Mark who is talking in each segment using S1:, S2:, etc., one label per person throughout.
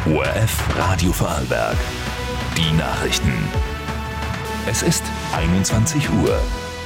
S1: ORF Radio Vorarlberg. Die Nachrichten. Es ist 21 Uhr.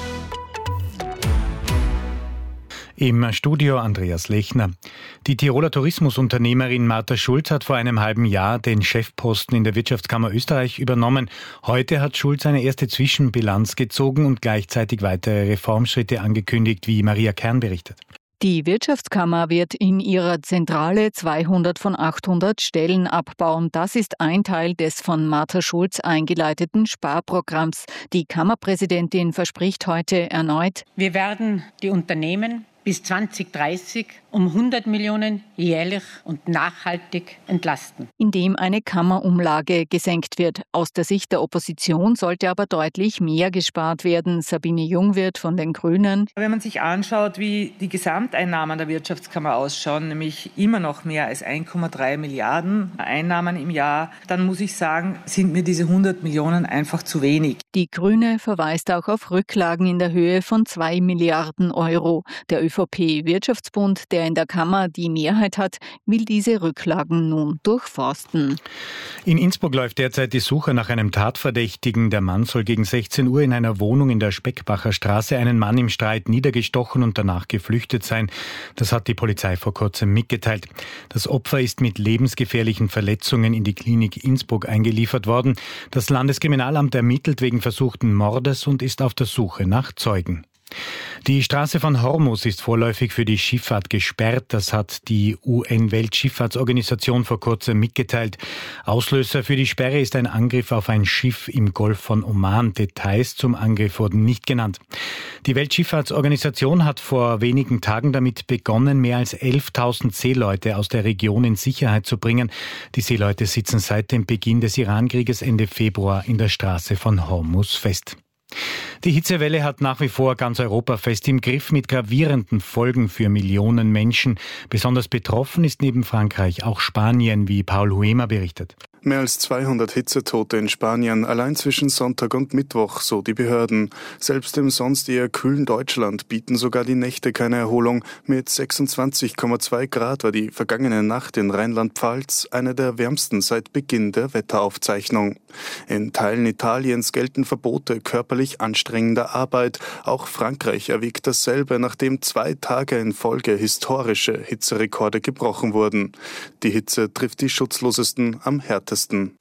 S2: Im Studio Andreas Lechner. Die Tiroler Tourismusunternehmerin Martha Schulz hat vor einem halben Jahr den Chefposten in der Wirtschaftskammer Österreich übernommen. Heute hat Schulz eine erste Zwischenbilanz gezogen und gleichzeitig weitere Reformschritte angekündigt, wie Maria Kern berichtet.
S3: Die Wirtschaftskammer wird in ihrer Zentrale 200 von 800 Stellen abbauen. Das ist ein Teil des von Martha Schulz eingeleiteten Sparprogramms. Die Kammerpräsidentin verspricht heute erneut:
S4: Wir werden die Unternehmen bis 2030 um 100 Millionen jährlich und nachhaltig entlasten.
S3: Indem eine Kammerumlage gesenkt wird. Aus der Sicht der Opposition sollte aber deutlich mehr gespart werden. Sabine Jungwirth von den Grünen.
S5: Wenn man sich anschaut, wie die Gesamteinnahmen der Wirtschaftskammer ausschauen, nämlich immer noch mehr als 1,3 Milliarden Einnahmen im Jahr, dann muss ich sagen, sind mir diese 100 Millionen einfach zu wenig.
S3: Die Grüne verweist auch auf Rücklagen in der Höhe von 2 Milliarden Euro. Der ÖVP-Wirtschaftsbund, der in der Kammer die Mehrheit hat, will diese Rücklagen nun durchforsten.
S2: In Innsbruck läuft derzeit die Suche nach einem Tatverdächtigen. Der Mann soll gegen 16 Uhr in einer Wohnung in der Speckbacher Straße einen Mann im Streit niedergestochen und danach geflüchtet sein. Das hat die Polizei vor kurzem mitgeteilt. Das Opfer ist mit lebensgefährlichen Verletzungen in die Klinik Innsbruck eingeliefert worden. Das Landeskriminalamt ermittelt wegen versuchten Mordes und ist auf der Suche nach Zeugen. Die Straße von Hormuz ist vorläufig für die Schifffahrt gesperrt. Das hat die UN-Weltschifffahrtsorganisation vor kurzem mitgeteilt. Auslöser für die Sperre ist ein Angriff auf ein Schiff im Golf von Oman. Details zum Angriff wurden nicht genannt. Die Weltschifffahrtsorganisation hat vor wenigen Tagen damit begonnen, mehr als 11.000 Seeleute aus der Region in Sicherheit zu bringen. Die Seeleute sitzen seit dem Beginn des Irankrieges Ende Februar in der Straße von Hormuz fest. Die Hitzewelle hat nach wie vor ganz Europa fest im Griff mit gravierenden Folgen für Millionen Menschen. Besonders betroffen ist neben Frankreich auch Spanien, wie Paul Huemer berichtet.
S6: Mehr als 200 Hitzetote in Spanien, allein zwischen Sonntag und Mittwoch, so die Behörden. Selbst im sonst eher kühlen Deutschland bieten sogar die Nächte keine Erholung. Mit 26,2 Grad war die vergangene Nacht in Rheinland-Pfalz eine der wärmsten seit Beginn der Wetteraufzeichnung. In Teilen Italiens gelten Verbote körperlich anstrengender Arbeit. Auch Frankreich erwägt dasselbe, nachdem 2 Tage in Folge historische Hitzerekorde gebrochen wurden. Die Hitze trifft die Schutzlosesten am härtesten.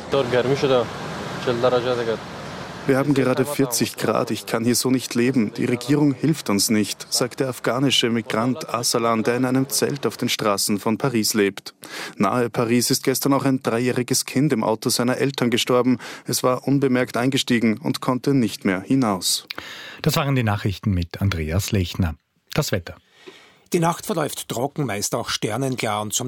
S6: Wir haben gerade 40 Grad, ich kann hier so nicht leben. Die Regierung hilft uns nicht, sagt der afghanische Migrant Arsalan, der in einem Zelt auf den Straßen von Paris lebt. Nahe Paris ist gestern auch ein 3-jähriges Kind im Auto seiner Eltern gestorben. Es war unbemerkt eingestiegen und konnte nicht mehr hinaus.
S2: Das waren die Nachrichten mit Andreas Lechner. Das Wetter.
S7: Die Nacht verläuft trocken, meist auch sternenklar und zum